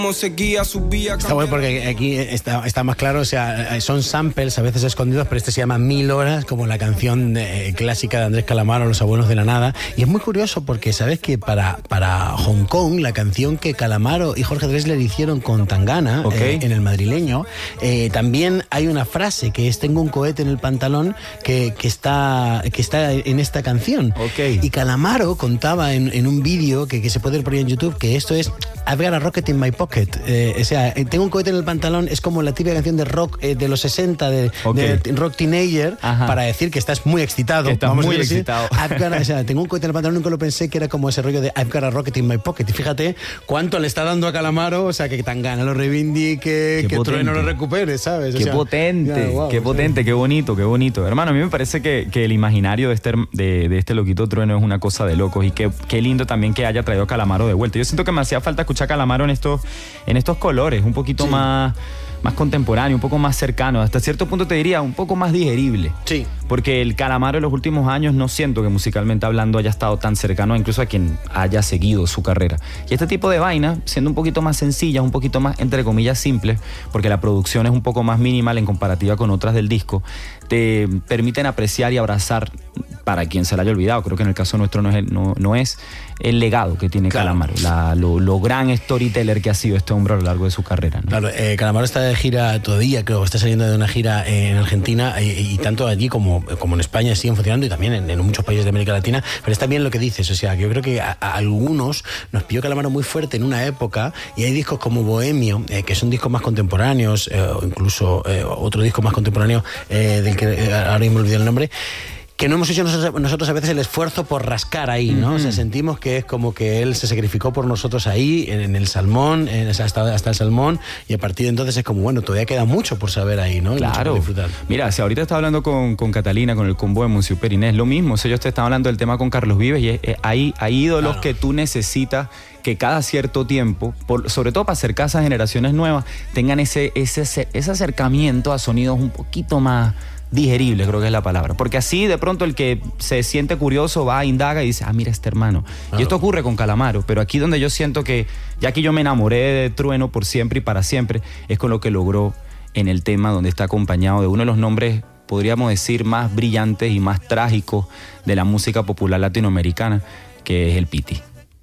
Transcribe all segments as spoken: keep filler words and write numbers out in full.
Seguía, subía, está bueno porque aquí está, está más claro, o sea, son samples a veces escondidos, pero este se llama Mil Horas, como la canción de, clásica de Andrés Calamaro, Los Abuelos de la Nada. Y es muy curioso porque sabes que para, para Hong Kong, la canción que Calamaro y Jorge Drexler hicieron con Tangana, okay. eh, en El Madrileño, eh, también hay una frase que es: tengo un cohete en el pantalón, que, que, está, que está en esta canción. Okay. Y Calamaro contaba en, en un vídeo que, que se puede ver por ahí en YouTube que esto es I've got a rocket in my pocket. Eh, o sea, tengo un cohete en el pantalón, es como la típica canción de rock eh, de los sesenta, de, okay. de rock teenager. Ajá. Para decir que estás muy excitado. Que estás vamos muy a decir, excitado. Got, o sea, tengo un cohete en el pantalón, nunca lo pensé que era como ese rollo de I've got a rocket in my pocket. Y fíjate cuánto le está dando a Calamaro, o sea, que Tangana lo reivindique, que Trueno lo recupere, ¿sabes? O qué sea, potente, yeah, wow, qué o sea. potente, qué bonito, qué bonito. Hermano, a mí me parece que, que el imaginario de este, de, de este loquito Trueno es una cosa de locos, y qué, qué lindo también que haya traído a Calamaro de vuelta. Yo siento que me hacía falta escuchar a Calamaro en estos, en estos colores, un poquito sí. más, más contemporáneo, un poco más cercano, hasta cierto punto te diría un poco más digerible. Sí. Porque el Calamaro en los últimos años no siento que musicalmente hablando haya estado tan cercano incluso a quien haya seguido su carrera. Y este tipo de vaina, siendo un poquito más sencillas, un poquito más entre comillas simples, porque la producción es un poco más minimal en comparativa con otras del disco, te permiten apreciar y abrazar, para quien se la haya olvidado, creo que en el caso nuestro no es el, no, no es el legado que tiene claro. Calamaro, la, lo, lo gran storyteller que ha sido este hombre a lo largo de su carrera, ¿no? Claro, eh, Calamaro está de gira todavía, creo, está saliendo de una gira en Argentina, y, y tanto allí como, como en España siguen funcionando, y también en, en muchos países de América Latina, pero está bien lo que dices, o sea, que yo creo que a, a algunos nos pilló Calamaro muy fuerte en una época, y hay discos como Bohemio, eh, que son discos más contemporáneos, eh, o incluso eh, otro disco más contemporáneo, eh, del que eh, ahora me olvidé el nombre, que no hemos hecho nosotros, nosotros a veces el esfuerzo por rascar ahí, ¿no? Mm-hmm. O sea, sentimos que es como que él se sacrificó por nosotros ahí, en, en el salmón, en, hasta, hasta el salmón, y a partir de entonces es como, bueno, todavía queda mucho por saber ahí, ¿no? Y claro. Mucho por disfrutar. Mira, si ahorita estaba hablando con, con Catalina, con el combo de Monsieur Perinés, lo mismo, o sea, yo te estaba hablando del tema con Carlos Vives, y es, es, hay, hay ídolos claro. que tú necesitas que cada cierto tiempo, por, sobre todo para acercarse a generaciones nuevas, tengan ese, ese, ese acercamiento a sonidos un poquito más digerible, creo que es la palabra, porque así de pronto el que se siente curioso va, indaga y dice, ah, mira este hermano, claro. Y esto ocurre con Calamaro, pero aquí donde yo siento que ya que yo me enamoré de Trueno por siempre y para siempre, es con lo que logró en el tema, donde está acompañado de uno de los nombres, podríamos decir, más brillantes y más trágicos de la música popular latinoamericana, que es el Piti.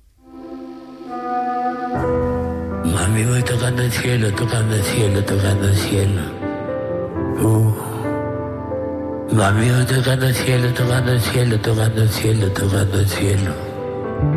Mami, voy tocando el cielo, tocando el cielo, tocando el cielo. Uh. Mami, voy tocando el cielo, tocando el cielo, tocando el cielo, tocando el cielo.